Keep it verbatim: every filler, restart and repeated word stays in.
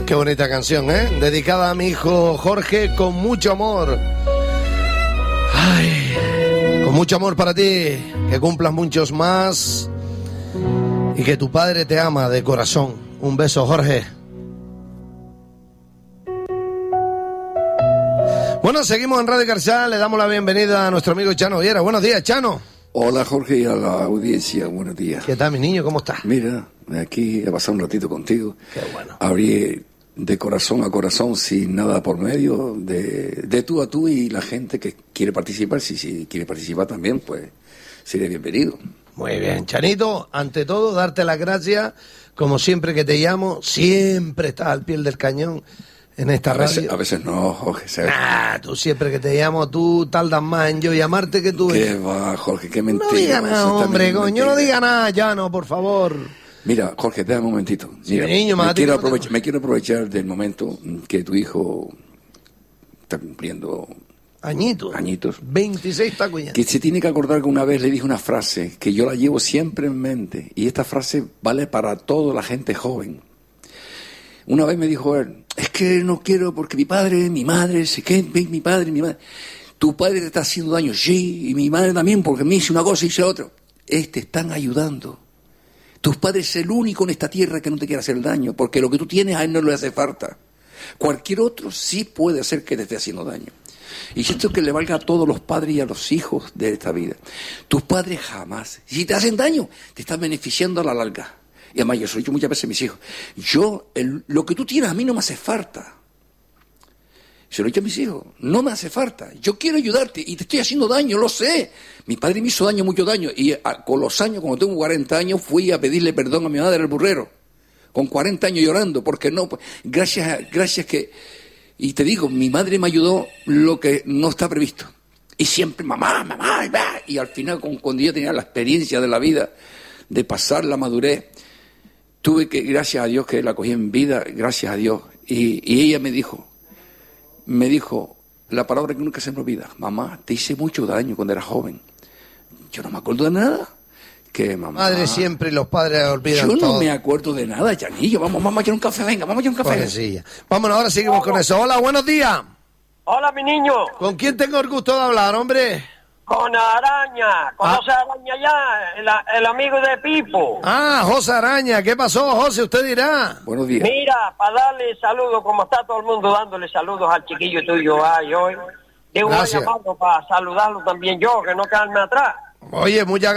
Qué bonita canción, ¿eh? Dedicada a mi hijo Jorge con mucho amor. Ay, con mucho amor para ti. Que cumplas muchos más. Y que tu padre te ama de corazón. Un beso, Jorge. Bueno, seguimos en Radio Carchal. Le damos la bienvenida a nuestro amigo Chano Viera. Buenos días, Chano. Hola, Jorge, y a la audiencia, buenos días. ¿Qué tal, mi niño? ¿Cómo estás? Mira, aquí he pasado un ratito contigo. Qué bueno. Abrí de corazón a corazón, sin nada por medio, de, de tú a tú, y la gente que quiere participar, si, si quiere participar también, pues sería bienvenido. Muy bien, Chanito, ante todo, darte las gracias, como siempre que te llamo, siempre estás al pie del cañón en esta a radio. Veces, a veces no, Jorge. ¿Sabes? Ah, tú siempre que te llamo, tú tardas más en yo llamarte que tú. ¿Qué va, Jorge? Qué mentira. No diga nada, hombre, coño, no diga nada, ya no, por favor. Mira, Jorge, déjame un momentito. Mira, sí, niño, me, quiero aprovechar, me quiero aprovechar del momento que tu hijo está cumpliendo añitos. añitos. veintiséis tacos ya. Que se tiene que acordar que una vez le dije una frase que yo la llevo siempre en mente, y esta frase vale para toda la gente joven. Una vez me dijo él, es que no quiero porque mi padre, mi madre, sé que mi padre, mi madre. Tu padre te está haciendo daño, sí, y mi madre también, porque me hizo una cosa y hizo otra. Es, te están ayudando. Tus padres es el único en esta tierra que no te quiere hacer daño, porque lo que tú tienes a él no le hace falta. Cualquier otro sí puede hacer que te esté haciendo daño. Y esto que le valga a todos los padres y a los hijos de esta vida. Tus padres jamás, si te hacen daño, te están beneficiando a la larga. Y además, yo soy yo muchas veces a mis hijos. Yo, el, lo que tú tienes a mí no me hace falta. Se lo he dicho a mis hijos, no me hace falta. Yo quiero ayudarte y te estoy haciendo daño, lo sé. Mi padre me hizo daño, mucho daño. Y a, con los años, cuando tengo cuarenta años, fui a pedirle perdón a mi madre, el burrero. Con cuarenta años llorando, porque no, gracias, gracias que... Y te digo, mi madre me ayudó lo que no está previsto. Y siempre, mamá, mamá, y al final, cuando yo tenía la experiencia de la vida, de pasar la madurez, tuve que, gracias a Dios que la cogí en vida, gracias a Dios. Y, y ella me dijo, me dijo, la palabra que nunca se me olvida, mamá, te hice mucho daño cuando eras joven. Yo no me acuerdo de nada. Que mamá... Madre siempre y los padres olvidan todo. Yo no todo. me acuerdo de nada, Chanillo. Vamos, vamos a echar un café, venga, vamos a echar un café. Pobrecilla. Vámonos, ahora seguimos con eso. Hola, buenos días. Hola, mi niño. ¿Con quién tengo el gusto de hablar, hombre? Con Araña. ¿Conoce ah. a Araña ya? El, el amigo de Pipo. Ah, José Araña. ¿Qué pasó, José? Usted dirá. Buenos días. Mira, para darle saludos, como está todo el mundo dándole saludos al chiquillo tuyo ay, hoy. Digo, voy a llamarlo para saludarlo también yo, que no quedarme atrás. Oye, muchas gracias.